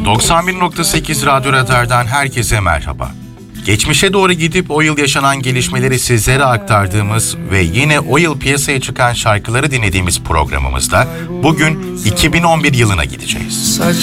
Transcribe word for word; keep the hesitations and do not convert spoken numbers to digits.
doksan bir nokta sekiz Radyo Radar'dan herkese merhaba. Geçmişe doğru gidip o yıl yaşanan gelişmeleri sizlere aktardığımız ve yine o yıl piyasaya çıkan şarkıları dinlediğimiz programımızda bugün iki bin on bir yılına gideceğiz.